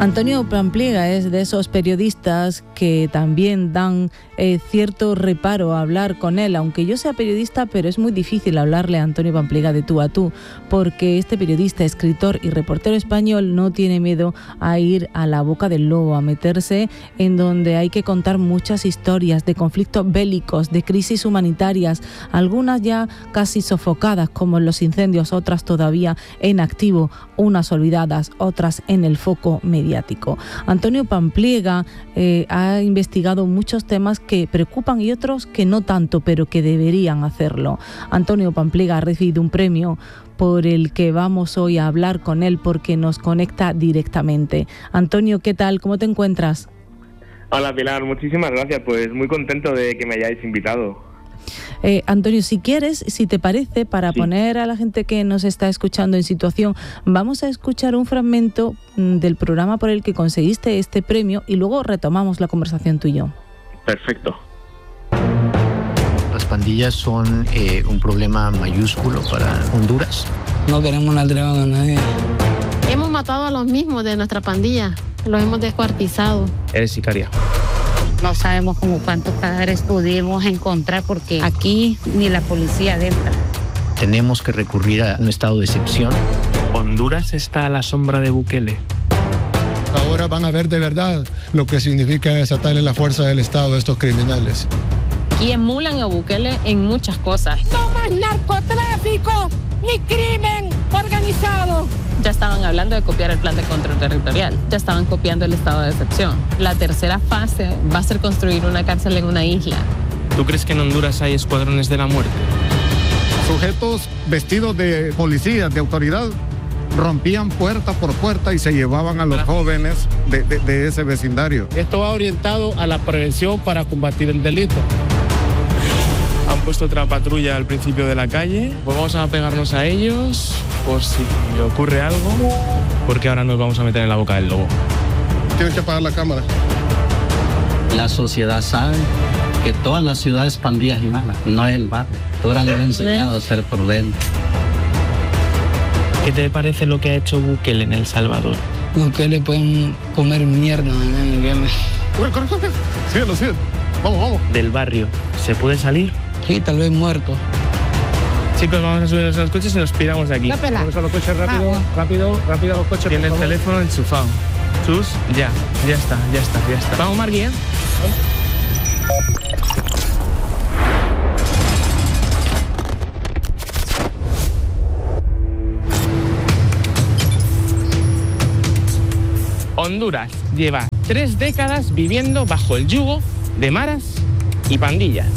Antonio Pampliega es de esos periodistas que también dan cierto reparo a hablar con él, aunque yo sea periodista, pero es muy difícil hablarle a Antonio Pampliega de tú a tú, porque este periodista, escritor y reportero español no tiene miedo a ir a la boca del lobo, a meterse en donde hay que contar muchas historias de conflictos bélicos, de crisis humanitarias, algunas ya casi sofocadas como los incendios, otras todavía en activo, unas olvidadas, otras en el foco mediático. Antonio Pampliega ha investigado muchos temas que preocupan y otros que no tanto, pero que deberían hacerlo. Antonio Pampliega ha recibido un premio por el que vamos hoy a hablar con él porque nos conecta directamente. Antonio, ¿qué tal? ¿Cómo te encuentras? Hola Pilar, muchísimas gracias, pues muy contento de que me hayáis invitado. Antonio, si quieres, si te parece, para poner a la gente que nos está escuchando en situación, vamos a escuchar un fragmento del programa por el que conseguiste este premio y luego retomamos la conversación tú y yo. Perfecto. Las pandillas son un problema mayúsculo para Honduras. No queremos la droga a nadie. Hemos matado a los mismos de nuestra pandilla, los hemos descuartizado. Eres sicaria. No sabemos como cuántos cadáveres pudimos encontrar porque aquí ni la policía entra. Tenemos que recurrir a un estado de excepción. ¿Honduras está a la sombra de Bukele? Ahora van a ver de verdad lo que significa desatarle la fuerza del Estado a estos criminales. Y emulan a Bukele en muchas cosas. ¡No más narcotráfico ni crimen organizado! Ya estaban hablando de copiar el plan de control territorial, ya estaban copiando el estado de excepción. La tercera fase va a ser construir una cárcel en una isla. ¿Tú crees que en Honduras hay escuadrones de la muerte? Sujetos vestidos de policías, de autoridad, rompían puerta por puerta y se llevaban a los jóvenes de ese vecindario. Esto va orientado a la prevención para combatir el delito. Han puesto otra patrulla al principio de la calle. Pues vamos a pegarnos a ellos por si ocurre algo, porque ahora nos vamos a meter en la boca del lobo. Tienes que apagar la cámara. La sociedad sabe que todas las ciudades pandillas y malas, no es el barrio. Ahora le han enseñado a ser prudente. ¿Qué te parece lo que ha hecho Bukele en El Salvador? Bukele pueden comer mierda, Corre. Síguelo. Vamos. Del barrio, ¿se puede salir? Sí, tal vez muerto. Chicos, vamos a subirnos a los coches y nos piramos de aquí. Vamos a los coches rápido los coches. Tiene el teléfono enchufado. Sus, ya está. Vamos, Margui, ¿eh? Honduras lleva 3 décadas viviendo bajo el yugo de maras y pandillas.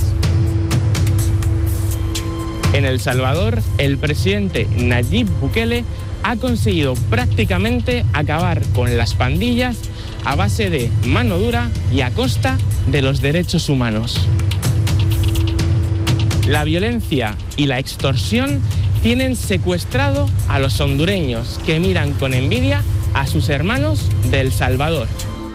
En El Salvador, el presidente Nayib Bukele ha conseguido prácticamente acabar con las pandillas a base de mano dura y a costa de los derechos humanos. La violencia y la extorsión tienen secuestrado a los hondureños que miran con envidia a sus hermanos de El Salvador.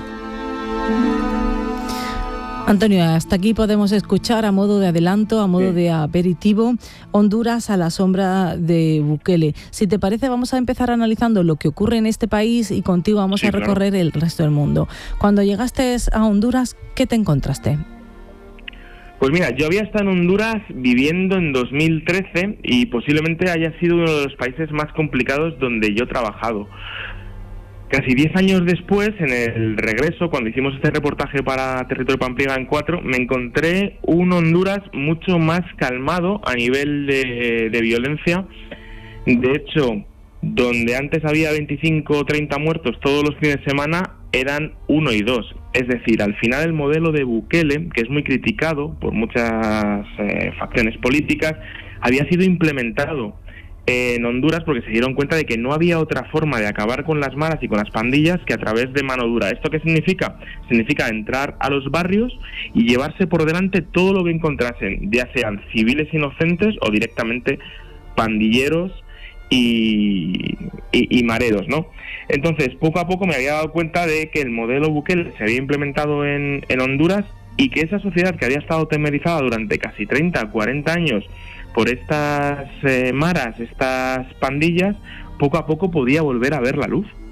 Antonio, hasta aquí podemos escuchar a modo de adelanto, a modo de aperitivo, Honduras a la sombra de Bukele. Si te parece, vamos a empezar analizando lo que ocurre en este país y contigo vamos a recorrer el resto del mundo. Cuando llegaste a Honduras, ¿qué te encontraste? Pues mira, yo había estado en Honduras viviendo en 2013 y posiblemente haya sido uno de los países más complicados donde yo he trabajado. Casi 10 años después, en el regreso, cuando hicimos este reportaje para Territorio Pampliega en 4, me encontré un Honduras mucho más calmado a nivel de violencia. De hecho, donde antes había 25 o 30 muertos todos los fines de semana, eran 1 y 2. Es decir, al final el modelo de Bukele, que es muy criticado por muchas facciones políticas, había sido implementado en Honduras porque se dieron cuenta de que no había otra forma de acabar con las maras y con las pandillas que a través de mano dura. ¿Esto qué significa? Significa entrar a los barrios y llevarse por delante todo lo que encontrasen, ya sean civiles inocentes o directamente pandilleros y mareros, ¿no? Entonces, poco a poco me había dado cuenta de que el modelo Bukele se había implementado en Honduras y que esa sociedad que había estado temerizada durante casi 30, 40 años por estas maras, estas pandillas, poco a poco podía volver a ver la luz.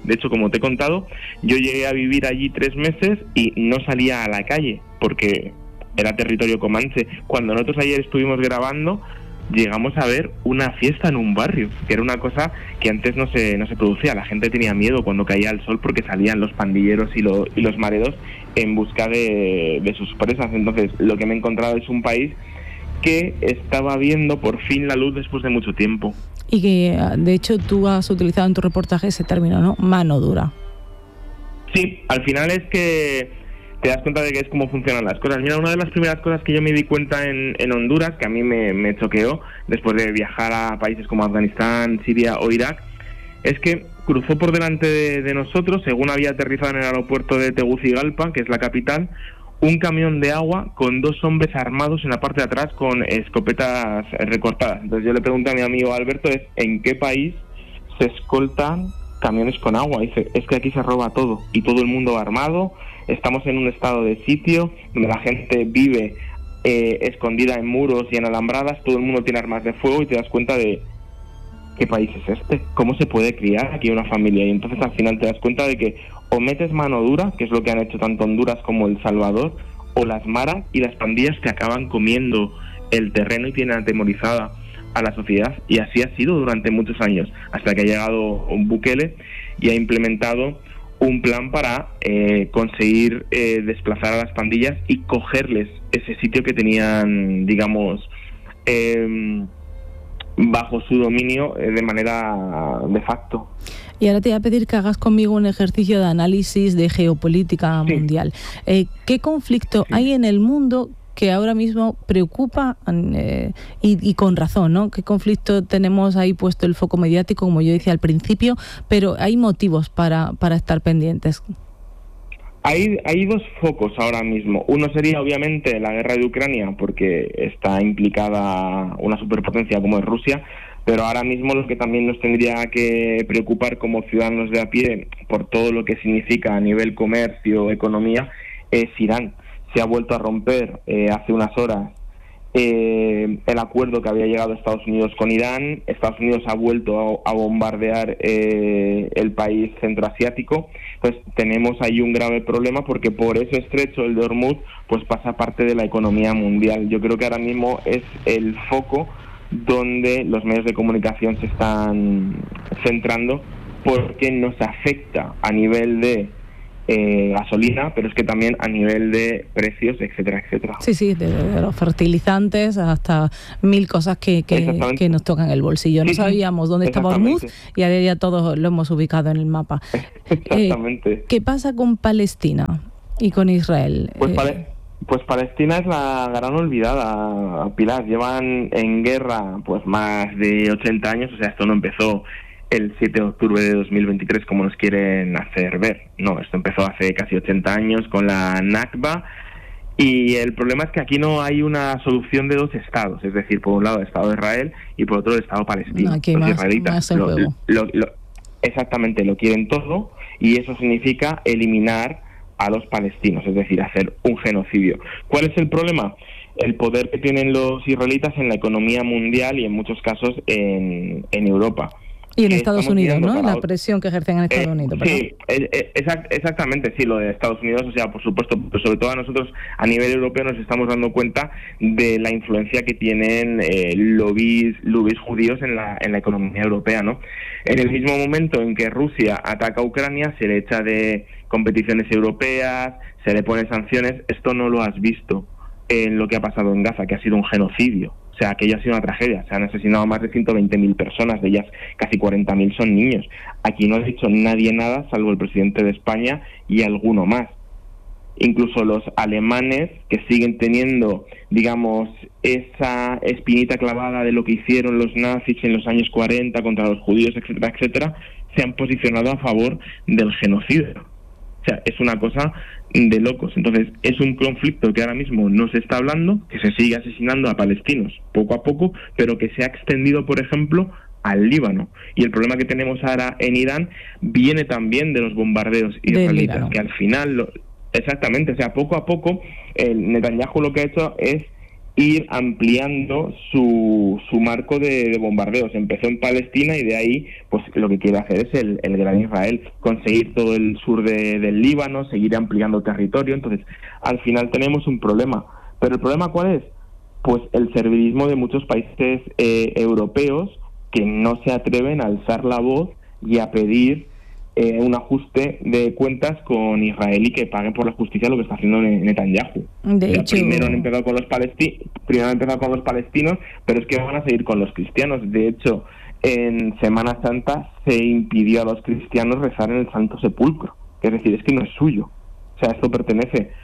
De hecho, como te he contado, yo llegué a vivir allí 3 meses y no salía a la calle porque era territorio comanche. Cuando nosotros ayer estuvimos grabando, llegamos a ver una fiesta en un barrio, que era una cosa que antes no se producía. La gente tenía miedo cuando caía el sol porque salían los pandilleros y los mareros en busca de sus presas. Entonces, lo que me he encontrado es un país que estaba viendo por fin la luz después de mucho tiempo. Y que, de hecho, tú has utilizado en tu reportaje ese término, ¿no? Mano dura. Sí, al final es que te das cuenta de que es cómo funcionan las cosas. Mira, una de las primeras cosas que yo me di cuenta en Honduras, que a mí me choqueó, después de viajar a países como Afganistán, Siria o Irak, es que cruzó por delante de nosotros, según había aterrizado en el aeropuerto de Tegucigalpa, que es la capital, un camión de agua con 2 hombres armados en la parte de atrás con escopetas recortadas. Entonces yo le pregunté a mi amigo Alberto, ¿en qué país se escoltan camiones con agua? Y dice, es que aquí se roba todo y todo el mundo va armado. Estamos en un estado de sitio donde la gente vive escondida en muros y en alambradas, todo el mundo tiene armas de fuego y te das cuenta de ¿qué país es este? ¿Cómo se puede criar aquí una familia? Y entonces al final te das cuenta de que o metes mano dura, que es lo que han hecho tanto Honduras como El Salvador, o las maras y las pandillas te acaban comiendo el terreno y tienen atemorizada a la sociedad. Y así ha sido durante muchos años, hasta que ha llegado un Bukele y ha implementado un plan para conseguir desplazar a las pandillas y cogerles ese sitio que tenían, digamos, bajo su dominio de manera de facto. Y ahora te voy a pedir que hagas conmigo un ejercicio de análisis de geopolítica mundial. ¿Qué conflicto hay en el mundo que ahora mismo preocupa y con razón, ¿no? ¿Qué conflicto tenemos ahí puesto el foco mediático, como yo decía al principio, pero hay motivos para estar pendientes? Hay 2 focos ahora mismo. Uno sería obviamente la guerra de Ucrania, porque está implicada una superpotencia como es Rusia, pero ahora mismo lo que también nos tendría que preocupar como ciudadanos de a pie, por todo lo que significa a nivel comercio, economía, es Irán. Se ha vuelto a romper hace unas horas el acuerdo que había llegado Estados Unidos con Irán. Estados Unidos ha vuelto a bombardear el país centroasiático. Entonces tenemos ahí un grave problema porque por ese estrecho, el de Hormuz, pues pasa parte de la economía mundial. Yo creo que ahora mismo es el foco donde los medios de comunicación se están centrando, porque nos afecta a nivel de gasolina, pero es que también a nivel de precios, etcétera, etcétera. Sí, de los fertilizantes hasta 1000 cosas que nos tocan el bolsillo. No sabíamos dónde estaba Hormuz y ahora ya todos lo hemos ubicado en el mapa. Exactamente. ¿Qué pasa con Palestina y con Israel? Pues Palestina es la gran olvidada, Pilar. Llevan en guerra pues más de 80 años, o sea, esto no empezó el 7 de octubre de 2023 como nos quieren hacer ver. No, esto empezó hace casi 80 años con la Nakba, y el problema es que aquí no hay una solución de 2 estados, es decir, por un lado el Estado de Israel y por otro el Estado palestino. No, aquí los más israelitas el juego. Exactamente, lo quieren todo, y eso significa eliminar a los palestinos, es decir, hacer un genocidio. ¿Cuál es el problema? El poder que tienen los israelitas en la economía mundial y en muchos casos en Europa. Y en Estados Unidos, ¿no? La presión que ejercen en Estados Unidos. Sí, exactamente, sí, lo de Estados Unidos, o sea, por supuesto, pero sobre todo a nosotros a nivel europeo nos estamos dando cuenta de la influencia que tienen lobbies judíos en la economía europea, ¿no? En el mismo momento en que Rusia ataca a Ucrania, se le echa de competiciones europeas, se le ponen sanciones. Esto no lo has visto en lo que ha pasado en Gaza, que ha sido un genocidio. O sea, aquello ha sido una tragedia. Se han asesinado más de 120.000 personas, de ellas casi 40.000 son niños. Aquí no ha dicho nadie nada, salvo el presidente de España y alguno más. Incluso los alemanes, que siguen teniendo, digamos, esa espinita clavada de lo que hicieron los nazis en los años 40 contra los judíos, etcétera, etcétera, se han posicionado a favor del genocidio. O sea, es una cosa de locos. Entonces, es un conflicto que ahora mismo no se está hablando, que se sigue asesinando a palestinos poco a poco, pero que se ha extendido, por ejemplo, al Líbano. Y el problema que tenemos ahora en Irán viene también de los bombardeos israelitas, que al final, exactamente, o sea, poco a poco, Netanyahu lo que ha hecho es ir ampliando su marco de bombardeos. Empezó en Palestina y de ahí pues lo que quiere hacer es el gran Israel, conseguir todo el sur del Líbano, seguir ampliando territorio. Entonces, al final tenemos un problema. ¿Pero el problema cuál es? Pues el servilismo de muchos países europeos que no se atreven a alzar la voz y a pedir un ajuste de cuentas con Israel y que paguen por la justicia lo que está haciendo Netanyahu. De hecho, primero han empezado con los palestinos, pero es que van a seguir con los cristianos. De hecho, en Semana Santa se impidió a los cristianos rezar en el Santo Sepulcro, es decir, es que no es suyo. O sea, esto pertenece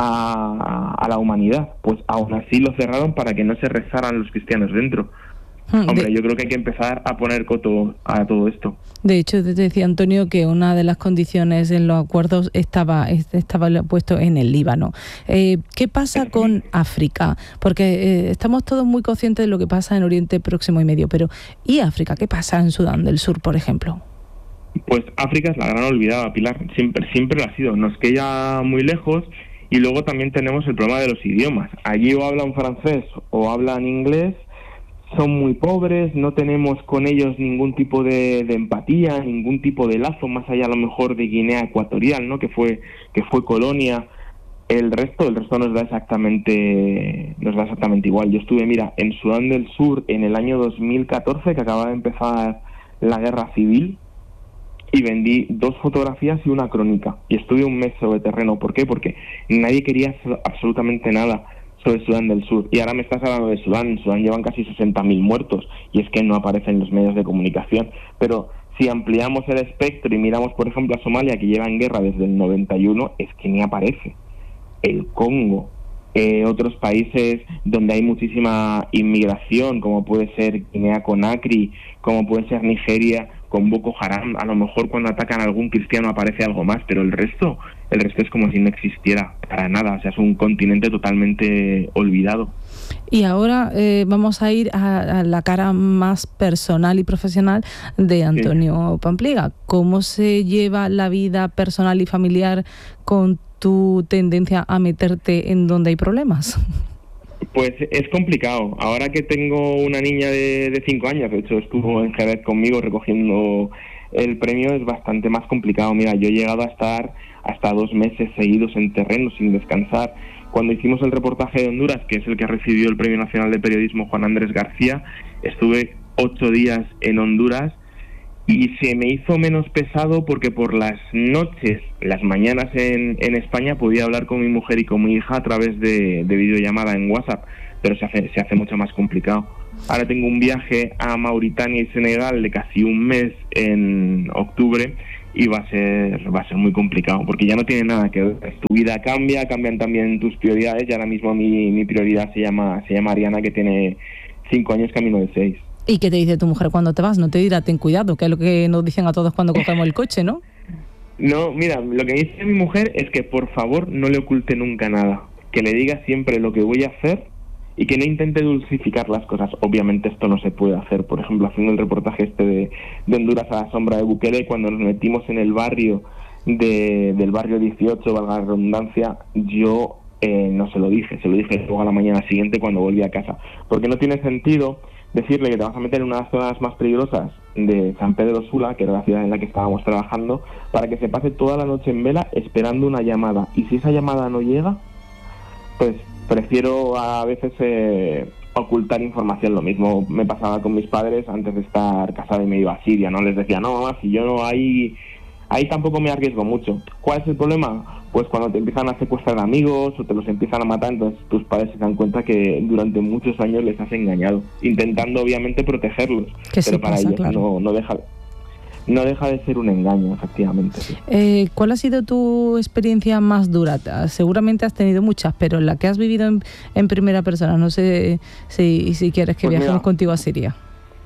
a la humanidad. Pues aún así lo cerraron para que no se rezaran los cristianos dentro. Hombre, yo creo que hay que empezar a poner coto a todo esto. De hecho, te decía Antonio que una de las condiciones en los acuerdos estaba puesto en el Líbano. ¿Qué pasa con África? Porque estamos todos muy conscientes de lo que pasa en Oriente Próximo y Medio, pero ¿y África? ¿Qué pasa en Sudán del Sur, por ejemplo? Pues África es la gran olvidada, Pilar. Siempre lo ha sido. Nos queda muy lejos. Y luego también tenemos el problema de los idiomas. Allí o hablan francés o hablan inglés. Son muy pobres, no tenemos con ellos ningún tipo de empatía, ningún tipo de lazo, más allá a lo mejor de Guinea Ecuatorial, ¿no? que fue colonia. El resto nos da exactamente igual. Yo estuve, en Sudán del Sur en el año 2014, que acaba de empezar la guerra civil, y vendí 2 fotografías y una crónica. Y estuve un mes sobre terreno. ¿Por qué? Porque nadie quería absolutamente nada sobre Sudán del Sur. Y ahora me estás hablando de Sudán. En Sudán llevan casi 60.000 muertos y es que no aparecen en los medios de comunicación. Pero si ampliamos el espectro y miramos, por ejemplo, a Somalia, que lleva en guerra desde el 91, es que ni aparece. El Congo, otros países donde hay muchísima inmigración, como puede ser Guinea Conakry, como puede ser Nigeria con Boko Haram. A lo mejor cuando atacan a algún cristiano aparece algo más, pero el resto es como si no existiera para nada. O sea, es un continente totalmente olvidado. Y ahora vamos a ir a la cara más personal y profesional de Antonio Pampliega. ¿Cómo se lleva la vida personal y familiar con tu tendencia a meterte en donde hay problemas? Pues es complicado. Ahora que tengo una niña de 5 años, de hecho estuvo en Jerez conmigo recogiendo el premio, es bastante más complicado. Mira, yo he llegado a estar hasta 2 meses seguidos en terreno sin descansar. Cuando hicimos el reportaje de Honduras, que es el que recibió el Premio Nacional de Periodismo Juan Andrés García, estuve 8 días en Honduras y se me hizo menos pesado porque por las noches, las mañanas en España podía hablar con mi mujer y con mi hija a través de videollamada en WhatsApp, pero se hace mucho más complicado. Ahora tengo un viaje a Mauritania y Senegal de casi un mes en octubre y va a ser muy complicado porque ya no tiene nada que ver. Tu vida cambian también tus prioridades y ahora mismo mi prioridad se llama Ariana, que tiene 5 años camino de 6. ¿Y qué te dice tu mujer cuando te vas? No te dirá ten cuidado, que es lo que nos dicen a todos cuando cogemos el coche, ¿no? No, mira, lo que dice mi mujer es que por favor no le oculte nunca nada, que le diga siempre lo que voy a hacer y que no intente dulcificar las cosas. Obviamente esto no se puede hacer. Por ejemplo, haciendo el reportaje de Honduras a la sombra de Bukele, cuando nos metimos en el barrio del barrio 18, valga la redundancia, yo no se lo dije luego a la mañana siguiente cuando volví a casa, porque no tiene sentido decirle que te vas a meter en una de las zonas más peligrosas de San Pedro Sula, que era la ciudad en la que estábamos trabajando, para que se pase toda la noche en vela esperando una llamada. Y si esa llamada no llega, pues prefiero a veces ocultar información. Lo mismo me pasaba con mis padres antes de estar casado y me iba a Siria, ¿no? Les decía, no mamá, si yo no ahí tampoco me arriesgo mucho. ¿Cuál es el problema? Pues cuando te empiezan a secuestrar amigos o te los empiezan a matar, entonces tus padres se dan cuenta que durante muchos años les has engañado, intentando obviamente protegerlos, pero para ellos claro. no deja de ser un engaño, efectivamente. Sí. ¿Cuál ha sido tu experiencia más dura? Seguramente has tenido muchas, pero la que has vivido en primera persona. No sé si quieres que viajemos contigo a Siria.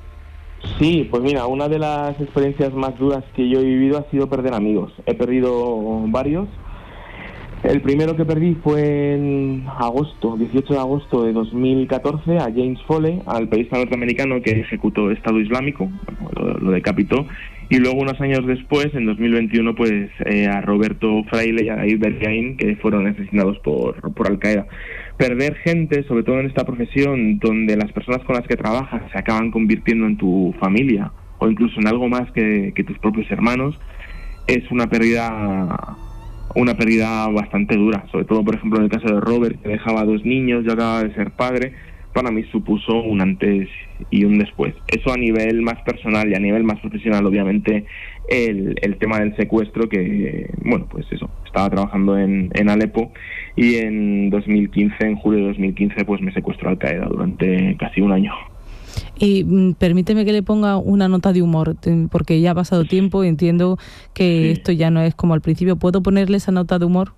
Sí, pues mira, una de las experiencias más duras que yo he vivido ha sido perder amigos. He perdido varios. El primero que perdí fue en 18 de agosto de 2014, a James Foley, al periodista norteamericano que ejecutó Estado Islámico, lo decapitó, Y luego unos años después, en 2021, pues a Roberto Fraile y a David Bergain, que fueron asesinados por Al-Qaeda. Perder gente, sobre todo en esta profesión, donde las personas con las que trabajas se acaban convirtiendo en tu familia, o incluso en algo más que tus propios hermanos, es una pérdida bastante dura. Sobre todo, por ejemplo, en el caso de Robert, que dejaba 2 niños y acaba de ser padre, para mí supuso un antes y un después. Eso a nivel más personal, y a nivel más profesional, obviamente, el tema del secuestro, que, bueno, pues eso, estaba trabajando en Alepo, y en julio de 2015, pues me secuestró Al-Qaeda durante casi un año. Y permíteme que le ponga una nota de humor, porque ya ha pasado tiempo y entiendo que esto ya no es como al principio. ¿Puedo ponerle esa nota de humor?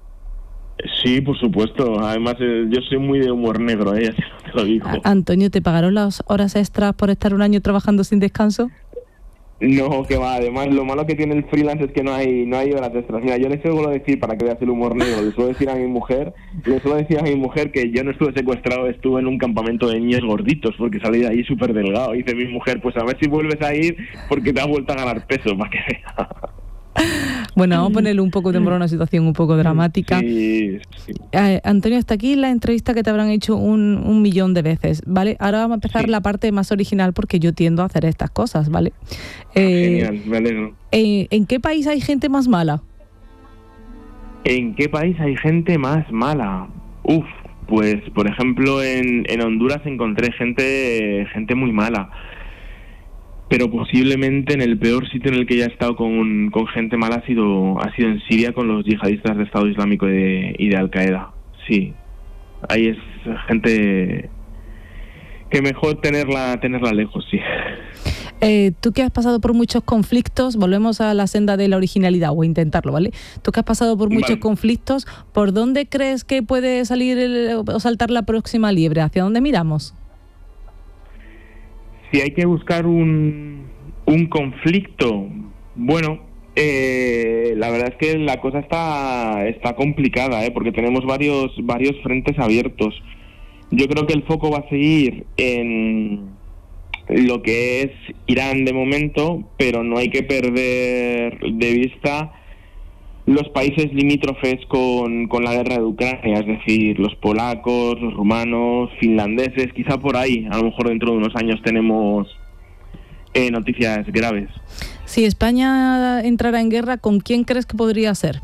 Sí, por supuesto. Además, yo soy muy de humor negro, ya te lo digo. Antonio, ¿te pagaron las horas extras por estar un año trabajando sin descanso? No, que va. Además, lo malo que tiene el freelance es que no hay horas extras. Mira, yo le suelo decir, para que veas el humor negro, le suelo decir a mi mujer que yo no estuve secuestrado, estuve en un campamento de niños gorditos, porque salí de ahí súper delgado. Y dice mi mujer, pues a ver si vuelves a ir, porque te has vuelto a ganar peso, para que veas. Bueno, vamos a ponerle un poco de humor a una situación un poco dramática. Sí. Antonio, hasta aquí la entrevista que te habrán hecho un millón de veces, ¿vale? Ahora vamos a empezar la parte más original, porque yo tiendo a hacer estas cosas, ¿vale? Genial, me alegro. ¿En qué país hay gente más mala? ¿En qué país hay gente más mala? Pues por ejemplo en Honduras encontré gente muy mala. Pero posiblemente en el peor sitio en el que ya he estado con gente mala ha sido en Siria, con los yihadistas de Estado Islámico y de Al-Qaeda. Sí, ahí es gente que mejor tenerla lejos, sí. Tú que has pasado por muchos conflictos, volvemos a la senda de la originalidad, o a intentarlo, ¿vale? Tú que has pasado por muchos conflictos, ¿por dónde crees que puede salir o saltar la próxima liebre? ¿Hacia dónde miramos? Si hay que buscar un conflicto, bueno, la verdad es que la cosa está complicada, porque tenemos varios frentes abiertos. Yo creo que el foco va a seguir en lo que es Irán de momento, pero no hay que perder de vista los países limítrofes con la guerra de Ucrania, es decir, los polacos, los rumanos, finlandeses. Quizá por ahí, a lo mejor dentro de unos años tenemos noticias graves. Si España entrara en guerra, ¿con quién crees que podría ser?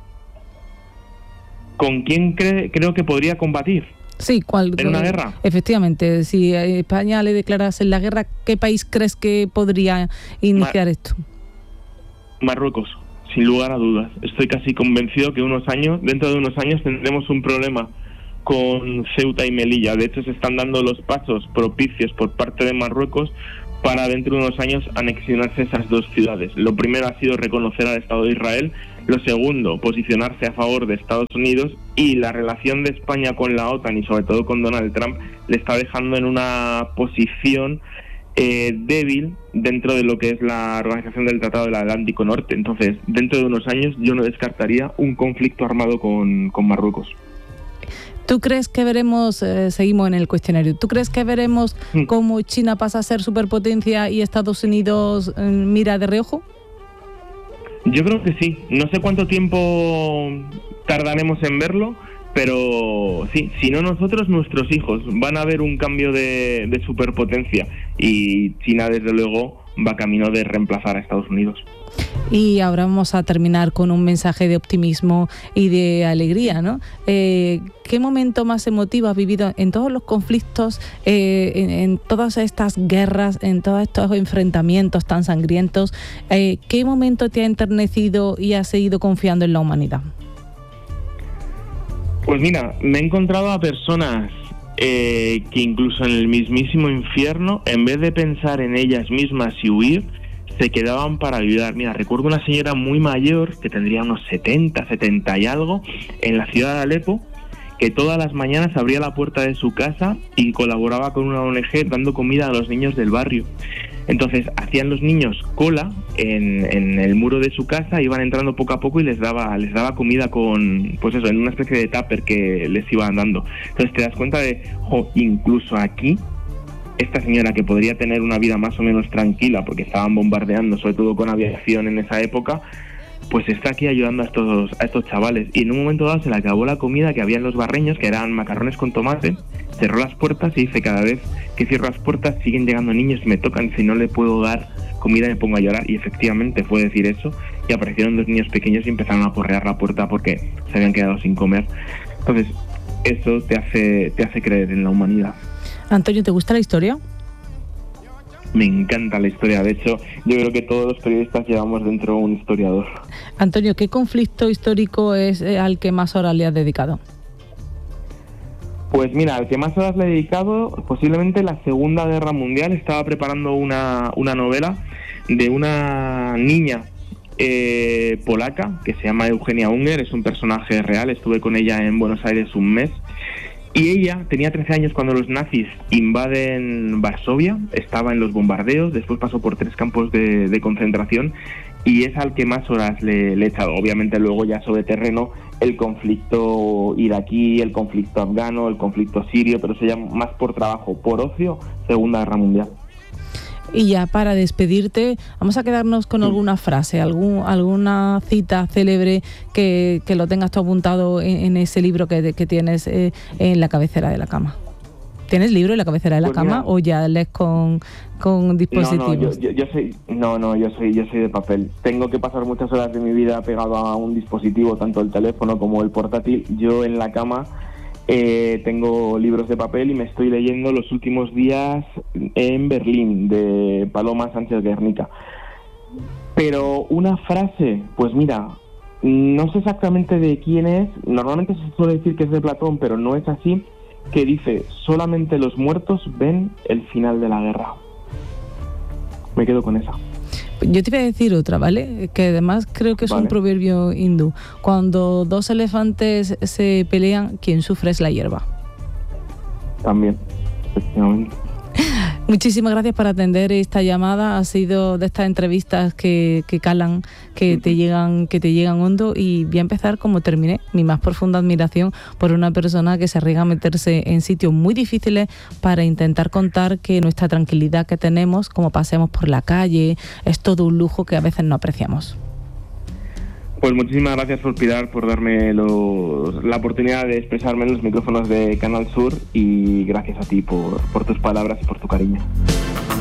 ¿Con quién creo que podría combatir? Sí, ¿en una guerra? Efectivamente, si España le declarase la guerra, ¿qué país crees que podría iniciar esto? Marruecos. Sin lugar a dudas. Estoy casi convencido que dentro de unos años tendremos un problema con Ceuta y Melilla. De hecho, se están dando los pasos propicios por parte de Marruecos para dentro de unos años anexionarse esas dos ciudades. Lo primero ha sido reconocer al Estado de Israel. Lo segundo, posicionarse a favor de Estados Unidos, y la relación de España con la OTAN y sobre todo con Donald Trump le está dejando en una posición débil dentro de lo que es la organización del Tratado del Atlántico Norte. Entonces, dentro de unos años yo no descartaría un conflicto armado con Marruecos. ¿Tú crees que veremos, seguimos en el cuestionario, ¿tú crees que veremos cómo China pasa a ser superpotencia y Estados Unidos mira de reojo? Yo creo que sí. No sé cuánto tiempo tardaremos en verlo, pero sí, si no nosotros, nuestros hijos van a ver un cambio de superpotencia, y China desde luego va camino de reemplazar a Estados Unidos. Y ahora vamos a terminar con un mensaje de optimismo y de alegría, ¿no? ¿Qué momento más emotivo has vivido en todos los conflictos, en todas estas guerras, en todos estos enfrentamientos tan sangrientos? ¿Qué momento te ha enternecido y has seguido confiando en la humanidad? Pues mira, me he encontrado a personas que incluso en el mismísimo infierno, en vez de pensar en ellas mismas y huir, se quedaban para ayudar. Mira, recuerdo una señora muy mayor, que tendría unos 70 y algo, en la ciudad de Alepo, que todas las mañanas abría la puerta de su casa y colaboraba con una ONG dando comida a los niños del barrio. Entonces hacían los niños cola en el muro de su casa, iban entrando poco a poco y les daba comida con, pues eso, en una especie de tupper que les iban dando. Entonces te das cuenta de, incluso aquí esta señora, que podría tener una vida más o menos tranquila porque estaban bombardeando, sobre todo con aviación en esa época, pues está aquí ayudando a estos chavales. Y en un momento dado se le acabó la comida que había en los barreños, que eran macarrones con tomate, cerró las puertas y dice: cada vez que cierro las puertas siguen llegando niños y me tocan, si no le puedo dar comida me pongo a llorar. Y efectivamente fue decir eso, y aparecieron 2 niños pequeños y empezaron a porrear la puerta porque se habían quedado sin comer. Entonces eso te hace creer en la humanidad. Antonio, ¿te gusta la historia? Me encanta la historia. De hecho, yo creo que todos los periodistas llevamos dentro un historiador. Antonio, ¿qué conflicto histórico es al que más horas le has dedicado? Pues mira, al que más horas le he dedicado, posiblemente la Segunda Guerra Mundial. Estaba preparando una novela de una niña polaca que se llama Eugenia Unger, es un personaje real. Estuve con ella en Buenos Aires un mes. Y ella tenía 13 años cuando los nazis invaden Varsovia, estaba en los bombardeos, después pasó por 3 campos de concentración, y es al que más horas le he echado. Obviamente luego ya sobre terreno el conflicto iraquí, el conflicto afgano, el conflicto sirio, pero eso ya más por trabajo, por ocio, Segunda Guerra Mundial. Y ya para despedirte, vamos a quedarnos con alguna frase, alguna cita célebre que lo tengas tú apuntado en ese libro que tienes en la cabecera de la cama. ¿Tienes libro en la cabecera de la cama o ya lees con dispositivos? No, yo soy de papel. Tengo que pasar muchas horas de mi vida pegado a un dispositivo, tanto el teléfono como el portátil. Yo en la cama tengo libros de papel y me estoy leyendo Los últimos días en Berlín, de Paloma Sánchez Guernica. Pero una frase, pues mira, no sé exactamente de quién es, normalmente se suele decir que es de Platón, pero no es así, que dice: solamente los muertos ven el final de la guerra. Me quedo con esa. Yo te iba a decir otra, ¿vale? Que además creo que es un proverbio hindú. Cuando 2 elefantes se pelean, quien sufre es la hierba. También, efectivamente. Muchísimas gracias por atender esta llamada. Ha sido de estas entrevistas que calan, que te llegan hondo, y voy a empezar como terminé: mi más profunda admiración por una persona que se arriesga a meterse en sitios muy difíciles para intentar contar que nuestra tranquilidad que tenemos, como paseamos por la calle, es todo un lujo que a veces no apreciamos. Pues muchísimas gracias, Pilar, por darme la oportunidad de expresarme en los micrófonos de Canal Sur, y gracias a ti por tus palabras y por tu cariño.